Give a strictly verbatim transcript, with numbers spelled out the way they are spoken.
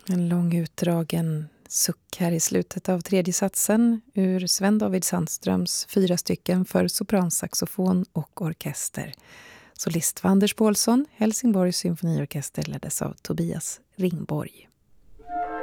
En lång utdragen suck här i slutet av tredje satsen ur Sven David Sandströms fyra stycken för sopransaxofon och orkester. Solist var Anders Paulsson, Helsingborgs symfoniorkester leddes av Tobias Ringborg.